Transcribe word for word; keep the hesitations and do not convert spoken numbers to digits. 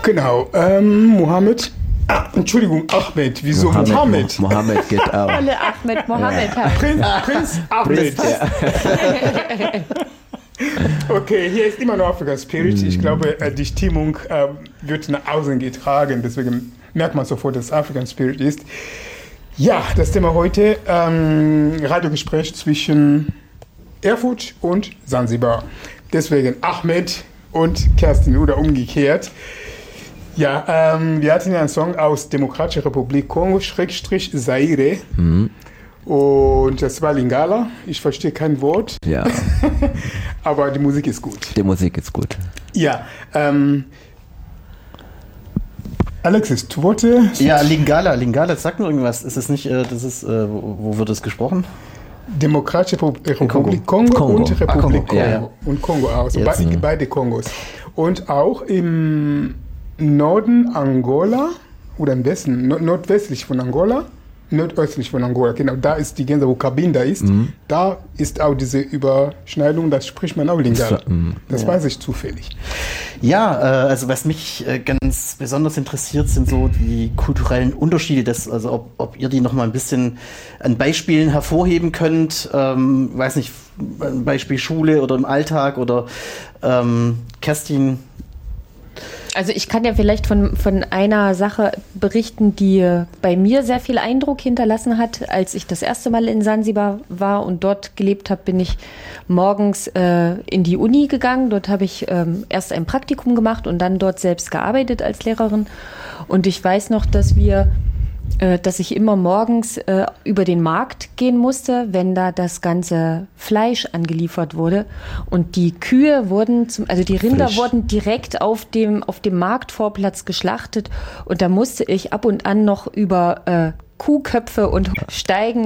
Genau, ähm, Mohammed. Ah, Entschuldigung, Ahmed. Wieso Mohammed? Mohammed, Mohammed geht auch. Alle Ahmed Mohammed ja. halt. Prinz, Prinz Ahmed. Prinz, ja. Okay, hier ist immer noch Afrika Spirit. Ich glaube, äh, die Stimmung äh, wird nach außen getragen. Deswegen merkt man sofort, dass es African Spirit ist. Ja, das Thema heute, ähm, Radiogespräch zwischen Erfurt und Sansibar. Deswegen Ahmed und Kerstin oder umgekehrt. Ja, ähm, wir hatten ja einen Song aus Demokratische Republik Kongo, Schrägstrich Zaire. Mhm. Und das war Lingala. Ich verstehe kein Wort. Ja. Aber die Musik ist gut. Die Musik ist gut. Ja, ähm, Alexis, du wolltest... Ja, Lingala, Lingala, sag nur irgendwas. Ist es nicht, äh, das ist, äh, wo, wo wird es gesprochen? Demokratische Republik Kongo. Kongo, Kongo. und Republik Ah, Kongo, Kongo. ja, ja. Und Kongo auch. Also Jetzt, be- beide Kongos. Und auch im Norden Angola oder im Westen, nord- nordwestlich von Angola, nordöstlich von Angola, genau, da ist die Grenze, wo Cabinda ist. Mhm. Da ist auch diese Überschneidung, das spricht man auch Lingala. Das, mhm. das Ja. weiß ich zufällig. Ja, äh, also was mich äh, ganz besonders interessiert, sind so die kulturellen Unterschiede, das, also ob, ob ihr die noch mal ein bisschen an Beispielen hervorheben könnt, ähm, weiß nicht, ein Beispiel Schule oder im Alltag oder ähm, Kerstin. Also ich kann ja vielleicht von, von einer Sache berichten, die bei mir sehr viel Eindruck hinterlassen hat. Als ich das erste Mal in Sansibar war und dort gelebt habe, bin ich morgens äh, in die Uni gegangen. Dort habe ich ähm, erst ein Praktikum gemacht und dann dort selbst gearbeitet als Lehrerin. Und ich weiß noch, dass wir äh, dass ich immer morgens äh, über den Markt gehen musste, wenn da das ganze Fleisch angeliefert wurde. Und die Kühe wurden, zum, also die Rinder Frisch. wurden direkt auf dem, auf dem Marktvorplatz geschlachtet. Und da musste ich ab und an noch über äh, Kuhköpfe und Steigen